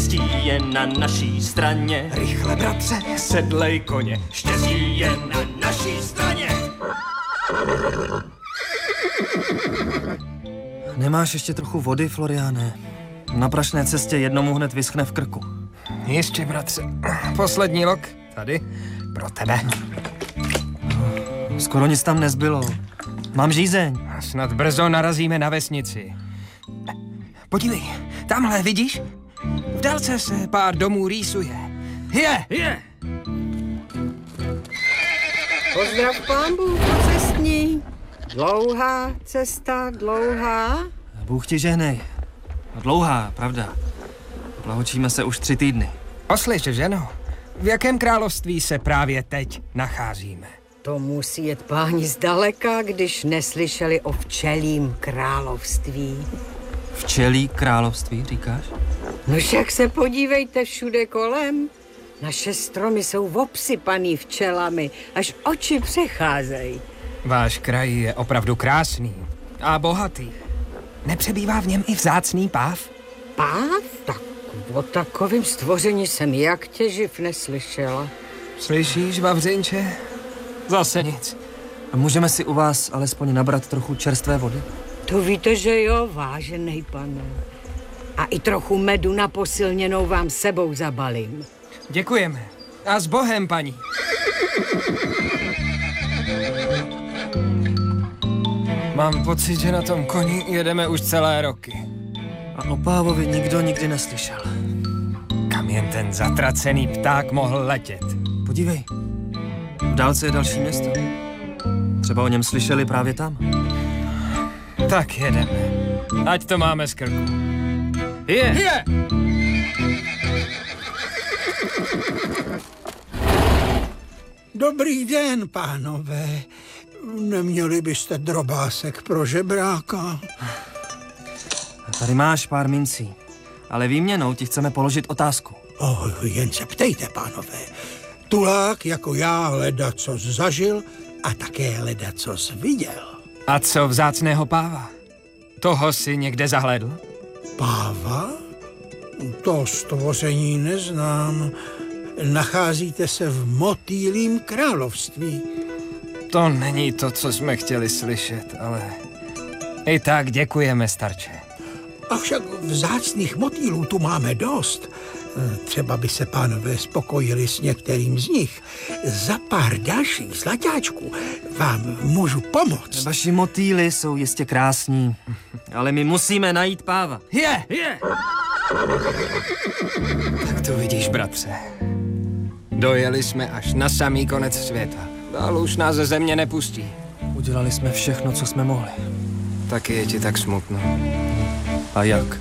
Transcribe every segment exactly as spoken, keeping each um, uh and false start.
štěstí je na naší straně. Rychle, bratře, sedlej koně, Štěstí je na naší straně. Nemáš ještě trochu vody, Floriane? Na prašné cestě jednomu hned vyschne v krku. Ještě, bratře. Poslední lok, tady, pro tebe. Skoro nic tam nezbylo. Mám žízeň. A snad brzo narazíme na vesnici. Podívej, tamhle, vidíš? V dálce se pár domů rýsuje. Je, je! Pozdrav pán Bůh, cestní. Dlouhá cesta, dlouhá. Bůh ti žehnej. Dlouhá, pravda. Blahočíme se už tři týdny. Poslyš, ženo, v jakém království se právě teď nacházíme? To musí jet páni zdaleka, když neslyšeli o včelím království. Včelí království, říkáš? No však se podívejte všude kolem. Naše stromy jsou obsypaný včelami, až oči přecházejí. Váš kraj je opravdu krásný a bohatý. Nepřebývá v něm i vzácný páv? Páv? Tak o takovém stvoření jsem jak tě živ neslyšela. Slyšíš, Vavřinče? Zase nic. A můžeme si u vás alespoň nabrat trochu čerstvé vody? To víte, že jo, vážený pane. A i trochu medu na posilněnou vám sebou zabalím. Děkujeme. A s Bohem, paní. Mám pocit, že na tom koni jedeme už celé roky. A o pávovi nikdo nikdy neslyšel. Kam jen ten zatracený pták mohl letět? Podívej, v dálce je další město. Třeba o něm slyšeli právě tam. Tak jedeme. Ať to máme z krku. Je! Je! Dobrý den, pánové. Neměli byste drobásek pro žebráka? Tady máš pár mincí, ale výměnou ti chceme položit otázku. Oh, jen se ptejte, pánové. Tulák jako já ledacos zažil a také ledacos viděl. A co vzácného páva? Toho si někde zahlédl? Páva? To stvoření neznám. Nacházíte se v motýlím království. To není to, co jsme chtěli slyšet, ale i tak děkujeme, starče. Avšak vzácných motýlů tu máme dost. Třeba by se pánové spokojili s některým z nich. Za pár dalších zlaťáčků vám můžu pomoct. Vaši motýly jsou jistě krásní, ale my musíme najít páva. Je, je! Tak to vidíš, bratře. Dojeli jsme až na samý konec světa. Dál už nás ze země nepustí. Udělali jsme všechno, co jsme mohli. Taky je ti tak smutno. A jak?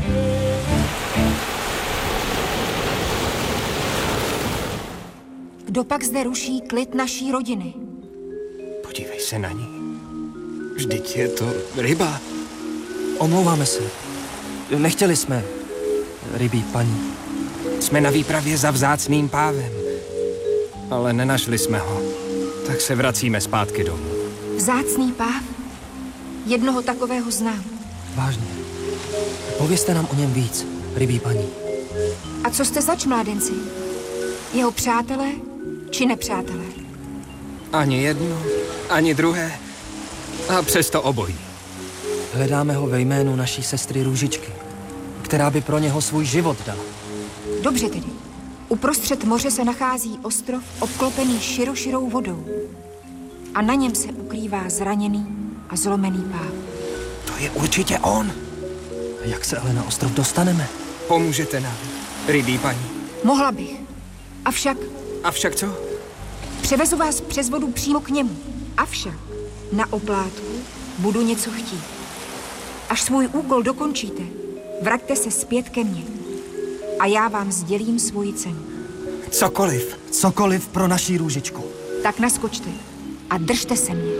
Kdo pak zde ruší klid naší rodiny? Podívej se na ní. Vždyť je to ryba. Omlouváme se. Nechtěli jsme, rybí paní. Jsme na výpravě za vzácným pávem, ale nenašli jsme ho. Tak se vracíme zpátky domů. Vzácný páv? Jednoho takového znám. Vážně. Povězte nám o něm víc, rybí paní. A co jste zač, mládenci? Jeho přátelé či nepřátelé? Ani jedno, ani druhé. A přesto obojí. Hledáme ho ve jménu naší sestry Růžičky, která by pro něho svůj život dala. Dobře tedy. Uprostřed moře se nachází ostrov obklopený široširou vodou. A na něm se ukrývá zraněný a zlomený páv. To je určitě on. A jak se ale na ostrov dostaneme? Pomůžete nám, rybí paní. Mohla bych. Avšak... Avšak co? Převezu vás přes vodu přímo k němu. Avšak na oplátku budu něco chtít. Až svůj úkol dokončíte, vraťte se zpět ke mně. A já vám sdělím svoji cenu. Cokoliv. Cokoliv pro naší Růžičku. Tak naskočte a držte se mě.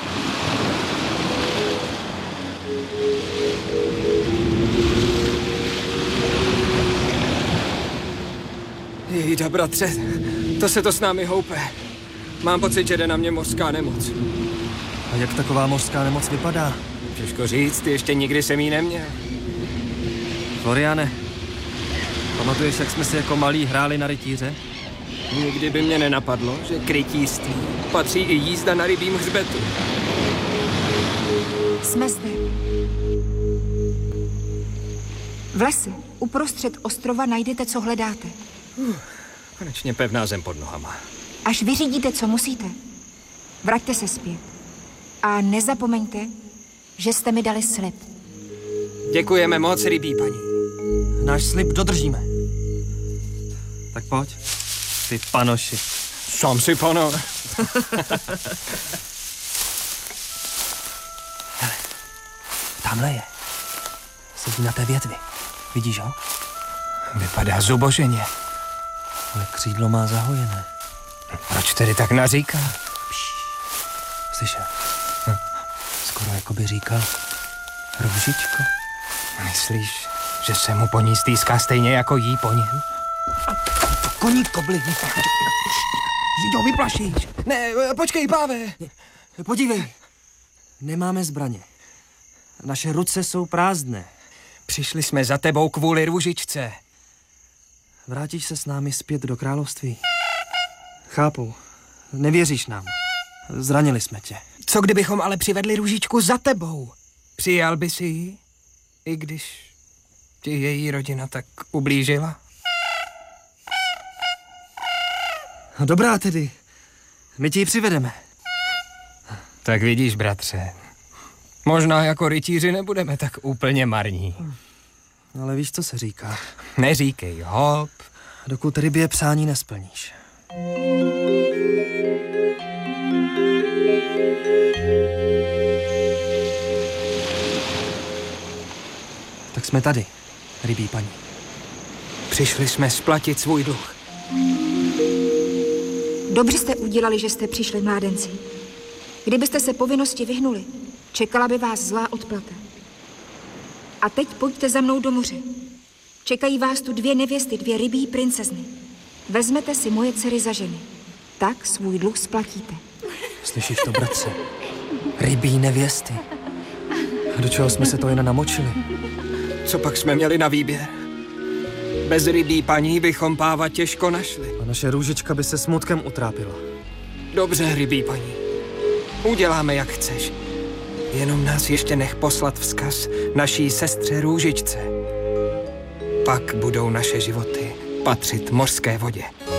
Jejda, bratře, to se to s námi houpe. Mám pocit, že jde na mě mořská nemoc. A jak taková mořská nemoc vypadá? Těžko říct, ještě nikdy jsem jí neměl. Floriane, Pamatuješ, jak jsme si jako malí hráli na rytíře? Nikdy by mě nenapadlo, že k rytířství patří i jízda na rybím hřbetu. Jsme zde. V lese, uprostřed ostrova najdete, co hledáte. Konečně pevná zem pod nohama. Až vyřídíte, co musíte, vraťte se zpět. A nezapomeňte, že jste mi dali slib. Děkujeme moc, rybí paní. Náš slib dodržíme. Tak pojď. Ty panoši. Sám si pano. Tamhle je. Sedí na té větvi. Vidíš ho? Vypadá zuboženě. Ale křídlo má zahojené. Proč tedy tak naříká? Slyšel? Hm. Skoro jako by říkal Růžičko. Myslíš, že se mu po ní stýská stejně jako jí po něm? Koník koblidí. Vždyť ho vyplašíš. Ne, počkej, páve. Podívej. Nemáme zbraně. Naše ruce jsou prázdné. Přišli jsme za tebou kvůli Růžičce. Vrátíš se s námi zpět do království? Chápu. Nevěříš nám. Zranili jsme tě. Co kdybychom ale přivedli Růžičku za tebou? Přijal by si ji? I když ti její rodina tak ublížila? Dobrá tedy. My ti ji přivedeme. Tak vidíš, bratře. Možná jako rytíři nebudeme tak úplně marní. Ale víš, co se říká. Neříkej hop. Dokud rybě přání nesplníš. Tak jsme tady, rybí paní. Přišli jsme splatit svůj dluh. Dobře jste udělali, že jste přišli, mládenci. Kdybyste se povinnosti vyhnuli, čekala by vás zlá odplata. A teď pojďte za mnou do moře. Čekají vás tu dvě nevěsty, dvě rybí princezny. Vezmete si moje dcery za ženy. Tak svůj dluh splatíte. Slyšíš to, bratře? Rybí nevěsty. A do čeho jsme se to jen namočili? Co pak jsme měli na výběr? Bez rybí paní bychom páva těžko našli. A naše Růžička by se smutkem utrápila. Dobře, rybí paní. Uděláme, jak chceš. Jenom nás ještě nech poslat vzkaz naší sestře Růžičce. Pak budou naše životy patřit mořské vodě.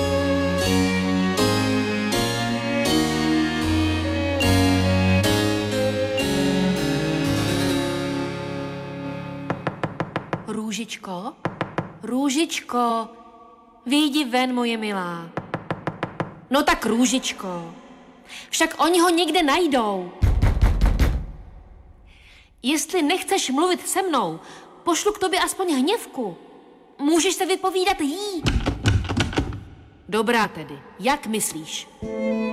Růžičko? Růžičko, vyjdi ven, moje milá. No tak Růžičko, však oni ho někde najdou. Jestli nechceš mluvit se mnou, pošlu k tobě aspoň hněvku. Můžeš se vypovídat jí. Dobrá tedy, jak myslíš?